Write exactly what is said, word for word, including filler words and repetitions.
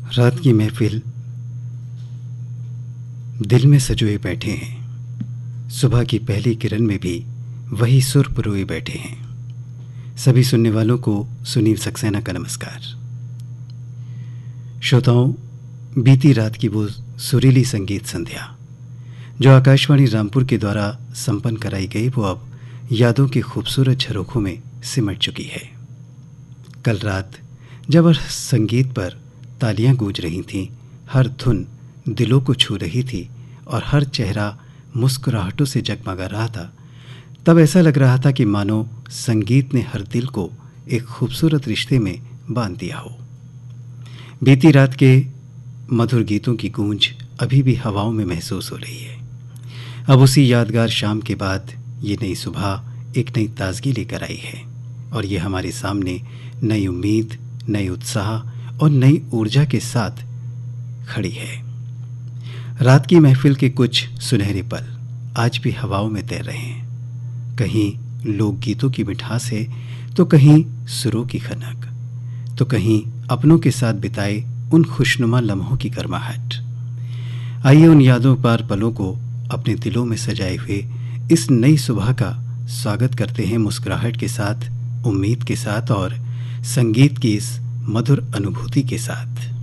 रात की महफिल दिल में सजोए बैठे हैं। सुबह की पहली किरण में भी वही सुर पुरोए बैठे हैं। सभी सुनने वालों को सुनील सक्सेना का नमस्कार। श्रोताओं, बीती रात की वो सुरीली संगीत संध्या जो आकाशवाणी रामपुर के द्वारा संपन्न कराई गई, वो अब यादों की खूबसूरत झरोखों में सिमट चुकी है। कल रात जब हर संगीत पर तालियां गूंज रही थीं, हर धुन दिलों को छू रही थी और हर चेहरा मुस्कुराहटों से जगमगा रहा था, तब ऐसा लग रहा था कि मानो संगीत ने हर दिल को एक खूबसूरत रिश्ते में बांध दिया हो। बीती रात के मधुर गीतों की गूंज अभी भी हवाओं में महसूस हो रही है। अब उसी यादगार शाम के बाद ये नई सुबह एक नई ताजगी लेकर आई है और ये हमारे सामने नई उम्मीद, नए उत्साह और नई ऊर्जा के साथ खड़ी है। रात की महफिल के कुछ सुनहरे पल आज भी हवाओं में तैर रहे हैं। कहीं लोकगीतों की मिठास है तो कहीं सुरों की खनक, तो कहीं अपनों के साथ बिताए उन खुशनुमा लम्हों की गर्माहट। आइए उन यादों पार पलों को अपने दिलों में सजाए हुए इस नई सुबह का स्वागत करते हैं मुस्कुराहट के साथ, उम्मीद के साथ और संगीत की इस मधुर अनुभूति के साथ।